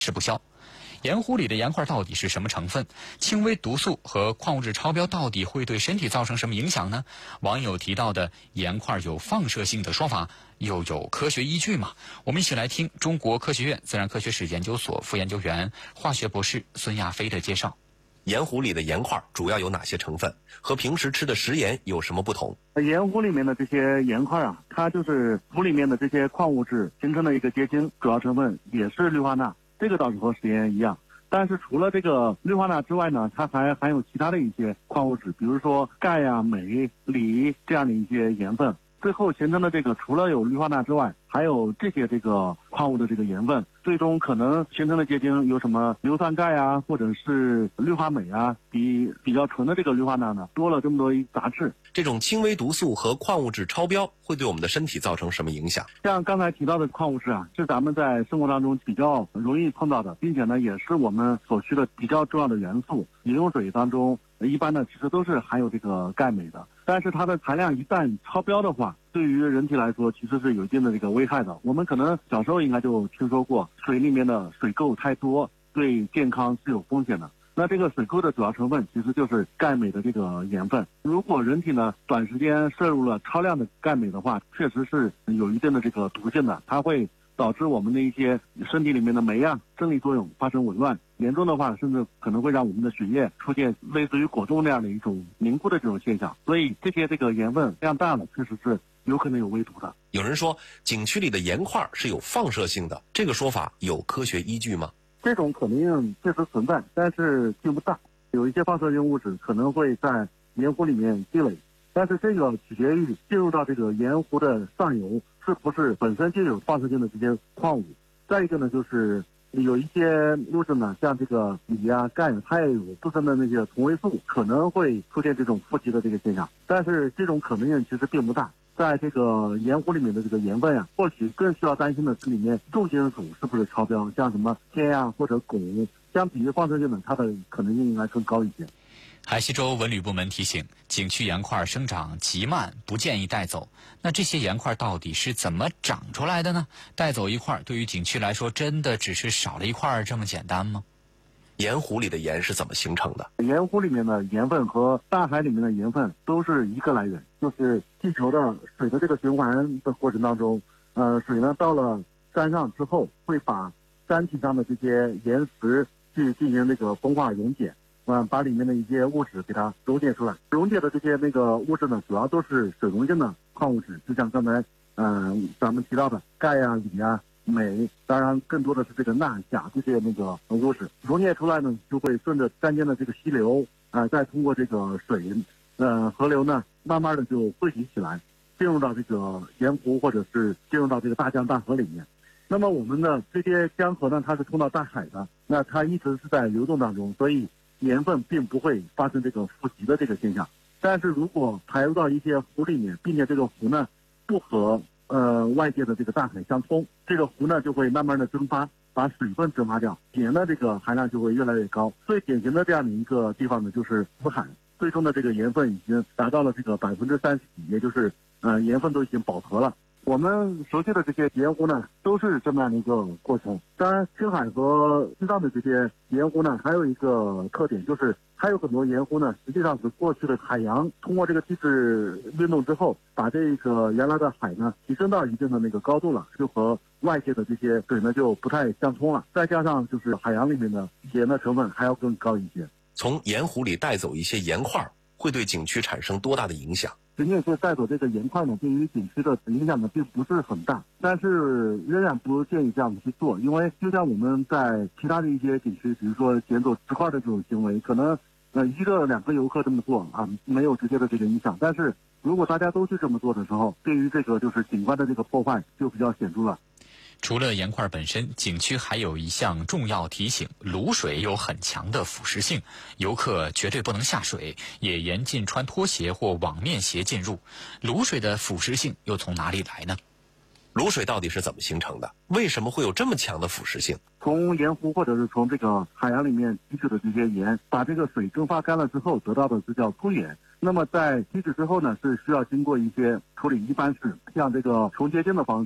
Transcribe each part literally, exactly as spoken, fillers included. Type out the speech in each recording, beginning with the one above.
吃不消。盐湖里的盐块到底是什么成分？轻微毒素和矿物质超标到底会对身体造成什么影响呢？网友提到的盐块有放射性的说法，又有科学依据吗？我们一起来听中国科学院自然科学史研究所副研究员、化学博士孙亚飞的介绍。 盐湖里的盐块主要有哪些成分？和平时吃的食盐有什么不同？ 盐湖里面的这些盐块啊，它就是湖里面的这些矿物质形成的一个结晶，主要成分也是氯化钠，这个倒是和食盐一样。但是除了这个氯化钠之外呢，它还含有其他的一些矿物质，比如说钙呀、镁、锂这样的一些盐分。最后形成的这个除了有氯化钠之外，还有这些这个矿物的这个盐分，最终可能形成的结晶有什么硫酸钙啊，或者是氯化镁啊，比比较纯的这个氯化钠呢多了这么多杂质。 这种轻微毒素和矿物质超标会对我们的身体造成什么影响？ 像刚才提到的矿物质啊，是咱们在生活当中比较容易碰到的，并且呢也是我们所需的比较重要的元素。饮用水当中一般呢其实都是含有这个钙镁的，但是它的含量一旦超标的话，对于人体来说其实是有一定的这个危害的。我们可能小时候应该就听说过，水里面的水垢太多对健康是有风险的。那这个水垢的主要成分其实就是钙镁的这个盐分。如果人体呢短时间摄入了超量的钙镁的话，确实是有一定的这个毒性的，它会导致我们的一些身体里面的酶啊生理作用发生紊乱，严重的话甚至可能会让我们的血液出现类似于果冻那样的一种凝固的这种现象。所以这些这个盐分量大了，确实是有可能有危毒的。 有人说景区里的盐块是有放射性的，这个说法有科学依据吗？ 这种可能性确实存在，但是并不大。有一些放射性物质可能会在盐湖里面积累，但是这个取决于进入到这个盐湖的上游是不是本身就有放射性的这些矿物。再一个呢，就是有一些物质呢，像这个锂啊、钙，它也有自身的那些同位素，可能会出现这种富集的这个现象，但是这种可能性其实并不大。在这个盐湖里面的这个盐分呀、啊，或许更需要担心的是里面重金属是不是超标，像什么铅呀或者汞，相比于放射性的，它的可能性应该更高一些。 海西州文旅部门提醒，景区盐块生长极慢，不建议带走。那这些盐块到底是怎么长出来的呢？带走一块对于景区来说，真的只是少了一块这么简单吗？ 盐湖里的盐是怎么形成的？ 盐湖里面的盐分和大海里面的盐分都是一个来源，就是地球的水的这个循环的过程当中，呃，水呢到了山上之后，会把山体上的这些岩石去进行那个风化溶解，嗯，把里面的一些物质给它溶解出来。溶解的这些那个物质呢，主要都是水溶性的矿物质，就像刚才嗯、呃、咱们提到的钙啊、锂啊、镁，当然更多的是这个钠、钾这些那个物质溶解出来呢，就会顺着山间的这个溪流啊、呃，再通过这个水呃河流呢，慢慢的就汇集起来，进入到这个盐湖或者是进入到这个大江大河里面。那么我们的这些江河呢，它是通到大海的，那它一直是在流动当中，所以盐分并不会发生这个富集的这个现象。但是如果排入到一些湖里面，并且这个湖呢不和呃外界的这个大海相通，这个湖呢就会慢慢的蒸发，把水分蒸发掉，盐的这个含量就会越来越高。最典型的这样的一个地方呢，就是福海，最终的这个盐分已经达到了这个百分之三十几，也就是呃盐分都已经饱和了。我们熟悉的这些盐湖呢，都是这么样的一个过程。当然，青海和西藏的这些盐湖呢，还有一个特点，就是还有很多盐湖呢，实际上是过去的海洋通过这个地质运动之后，把这个原来的海呢提升到一定的那个高度了，就和外界的这些水呢就不太相通了。再加上就是海洋里面的盐的成分还要更高一些。 从盐湖里带走一些盐块，会对景区产生多大的影响？ 仅仅是带走这个盐块呢，对于景区的影响呢并不是很大，但是仍然不建议这样子去做，因为就像我们在其他的一些景区，比如说捡走石块的这种行为，可能呃一个两个游客这么做啊，没有直接的这个影响，但是如果大家都去这么做的时候，对于这个就是景观的这个破坏就比较显著了。 除了盐块本身，景区还有一项重要提醒：卤水有很强的腐蚀性，游客绝对不能下水，也严禁穿拖鞋或网面鞋进入。卤水的腐蚀性又从哪里来呢？ 卤水到底是怎么形成的？为什么会有这么强的腐蚀性？ 从盐湖或者是从这个海洋里面提取的这些盐，把这个水蒸发干了之后得到的是叫粗盐。那么在提取之后呢，是需要经过一些处理，一般是像这个重结晶的方式，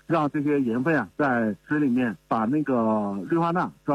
让这些盐分啊在水里面把那个氯化钠